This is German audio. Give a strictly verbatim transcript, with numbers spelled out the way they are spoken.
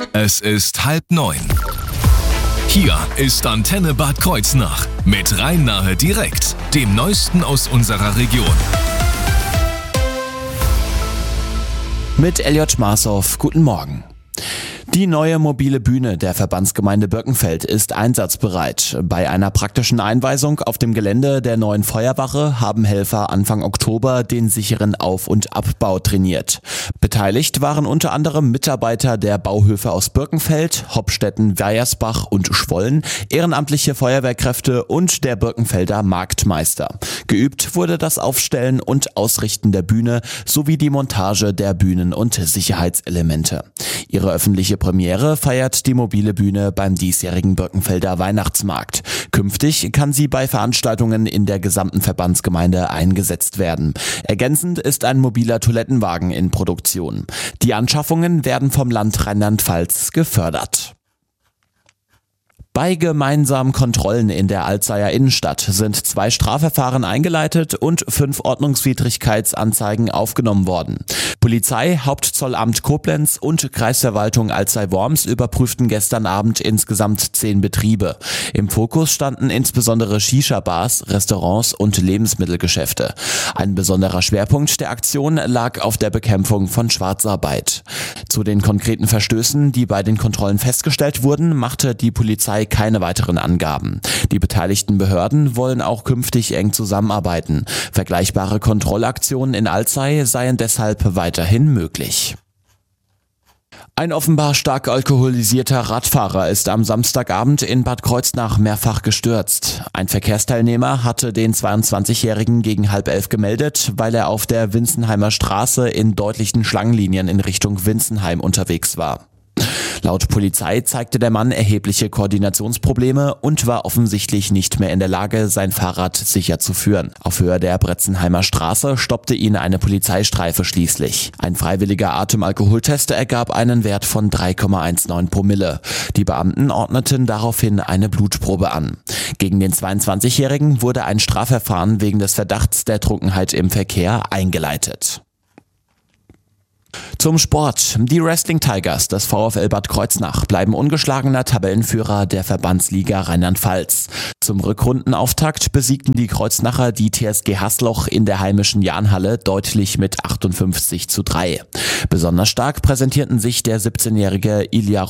Es ist halb neun. Hier ist Antenne Bad Kreuznach mit Rhein-Nahe direkt, dem Neuesten aus unserer Region. Mit Elliot Marshoff, guten Morgen. Die neue mobile Bühne der Verbandsgemeinde Birkenfeld ist einsatzbereit. Bei einer praktischen Einweisung auf dem Gelände der neuen Feuerwache haben Helfer Anfang Oktober den sicheren Auf- und Abbau trainiert. Beteiligt waren unter anderem Mitarbeiter der Bauhöfe aus Birkenfeld, Hoppstetten, Weiersbach und Schwollen, ehrenamtliche Feuerwehrkräfte und der Birkenfelder Marktmeister. Geübt wurde das Aufstellen und Ausrichten der Bühne sowie die Montage der Bühnen- und Sicherheitselemente. Ihre öffentliche Premiere feiert die mobile Bühne beim diesjährigen Birkenfelder Weihnachtsmarkt. Künftig kann sie bei Veranstaltungen in der gesamten Verbandsgemeinde eingesetzt werden. Ergänzend ist ein mobiler Toilettenwagen in Produktion. Die Anschaffungen werden vom Land Rheinland-Pfalz gefördert. Bei gemeinsamen Kontrollen in der Alzeyer Innenstadt sind zwei Strafverfahren eingeleitet und fünf Ordnungswidrigkeitsanzeigen aufgenommen worden. Polizei, Hauptzollamt Koblenz und Kreisverwaltung Alzey-Worms überprüften gestern Abend insgesamt zehn Betriebe. Im Fokus standen insbesondere Shisha-Bars, Restaurants und Lebensmittelgeschäfte. Ein besonderer Schwerpunkt der Aktion lag auf der Bekämpfung von Schwarzarbeit. Zu den konkreten Verstößen, die bei den Kontrollen festgestellt wurden, machte die Polizei keine weiteren Angaben. Die beteiligten Behörden wollen auch künftig eng zusammenarbeiten. Vergleichbare Kontrollaktionen in Alzey seien deshalb weiterhin möglich. Ein offenbar stark alkoholisierter Radfahrer ist am Samstagabend in Bad Kreuznach mehrfach gestürzt. Ein Verkehrsteilnehmer hatte den zweiundzwanzigjährigen gegen halb elf gemeldet, weil er auf der Winzenheimer Straße in deutlichen Schlangenlinien in Richtung Winzenheim unterwegs war. Laut Polizei zeigte der Mann erhebliche Koordinationsprobleme und war offensichtlich nicht mehr in der Lage, sein Fahrrad sicher zu führen. Auf Höhe der Bretzenheimer Straße stoppte ihn eine Polizeistreife schließlich. Ein freiwilliger Atemalkoholtest ergab einen Wert von drei Komma neunzehn Promille. Die Beamten ordneten daraufhin eine Blutprobe an. Gegen den zweiundzwanzigjährigen wurde ein Strafverfahren wegen des Verdachts der Trunkenheit im Verkehr eingeleitet. Zum Sport. Die Wrestling Tigers des VfL Bad Kreuznach bleiben ungeschlagener Tabellenführer der Verbandsliga Rheinland-Pfalz. Zum Rückrundenauftakt besiegten die Kreuznacher die T S G Hasloch in der heimischen Jahnhalle deutlich mit achtundfünfzig zu drei. Besonders stark präsentierten sich der siebzehnjährige Ilya